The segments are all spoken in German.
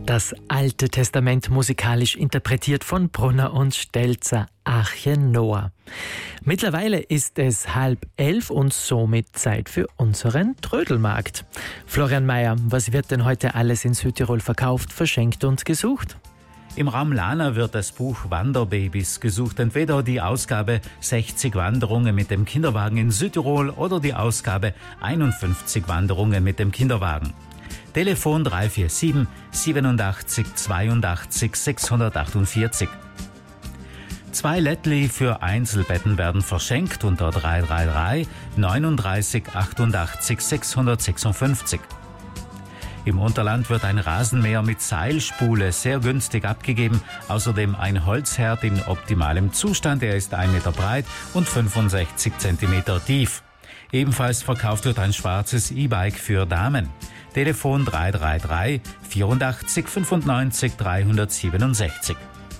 Das Alte Testament musikalisch interpretiert von Brunner und Stelzer, Arche Noah. Mittlerweile ist es 10:30 und somit Zeit für unseren Trödelmarkt. Florian Mayer, was wird denn heute alles in Südtirol verkauft, verschenkt und gesucht? Im Raum Lana wird das Buch Wanderbabys gesucht. Entweder die Ausgabe 60 Wanderungen mit dem Kinderwagen in Südtirol oder die Ausgabe 51 Wanderungen mit dem Kinderwagen. Telefon 347 87 82 648. 2 Lättli für Einzelbetten werden verschenkt unter 333 39 88 656. Im Unterland wird ein Rasenmäher mit Seilspule sehr günstig abgegeben. Außerdem ein Holzherd in optimalem Zustand. Er ist 1 Meter breit und 65 Zentimeter tief. Ebenfalls verkauft wird ein schwarzes E-Bike für Damen. Telefon 333 84 95 367.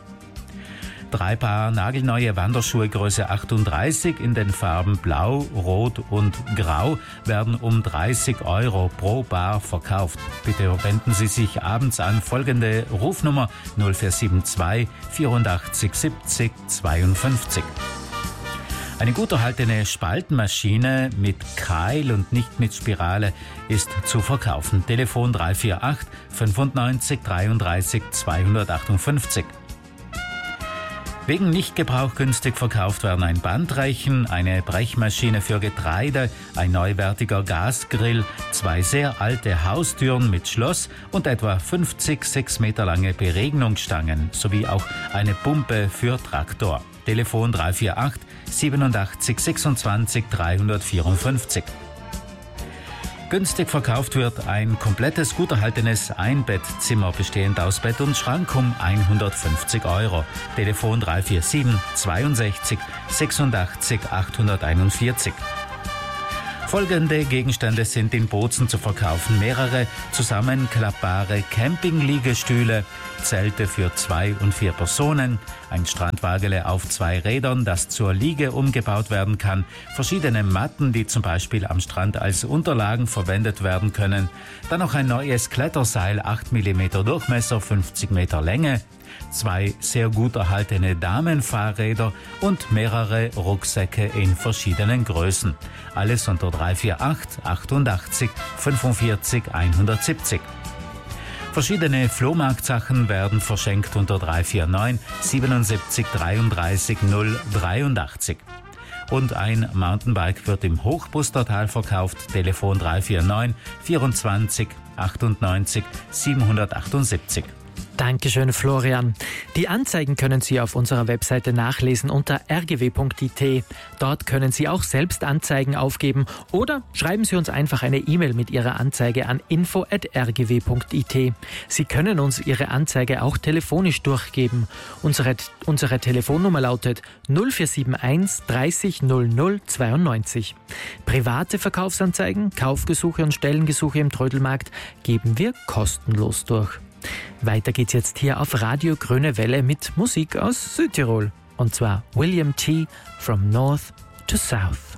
3 Paar nagelneue Wanderschuhe Größe 38 in den Farben Blau, Rot und Grau werden um 30 € pro Paar verkauft. Bitte wenden Sie sich abends an folgende Rufnummer 0472 84 70 52. Eine gut erhaltene Spaltenmaschine mit Keil und nicht mit Spirale ist zu verkaufen. Telefon 348 95 33 258. Wegen Nichtgebrauch günstig verkauft werden ein Bandrechen, eine Brechmaschine für Getreide, ein neuwertiger Gasgrill, 2 sehr alte Haustüren mit Schloss und etwa 50 6 Meter lange Beregnungsstangen sowie auch eine Pumpe für Traktor. Telefon 348 87 26 354. Günstig verkauft wird ein komplettes, gut erhaltenes Einbettzimmer bestehend aus Bett und Schrank um 150 €. Telefon 347 62 86 841. Folgende Gegenstände sind in Bozen zu verkaufen. Mehrere zusammenklappbare Campingliegestühle, Zelte für 2 und 4 Personen, ein Strandwagele auf 2 Rädern, das zur Liege umgebaut werden kann, verschiedene Matten, die zum Beispiel am Strand als Unterlagen verwendet werden können, dann noch ein neues Kletterseil, 8 mm Durchmesser, 50 Meter Länge, 2 sehr gut erhaltene Damenfahrräder und mehrere Rucksäcke in verschiedenen Größen. Alles unter 348 88 45 170. Verschiedene Flohmarktsachen werden verschenkt unter 349 77 33 083. Und ein Mountainbike wird im Hochbustertal verkauft. Telefon 349 24 98 778. Dankeschön, Florian. Die Anzeigen können Sie auf unserer Webseite nachlesen unter rgw.it. Dort können Sie auch selbst Anzeigen aufgeben oder schreiben Sie uns einfach eine E-Mail mit Ihrer Anzeige an info@rgw.it. Sie können uns Ihre Anzeige auch telefonisch durchgeben. Unsere Telefonnummer lautet 0471 30 00 92. Private Verkaufsanzeigen, Kaufgesuche und Stellengesuche im Trödelmarkt geben wir kostenlos durch. Weiter geht's jetzt hier auf Radio Grüne Welle mit Musik aus Südtirol. Und zwar William T. From North to South.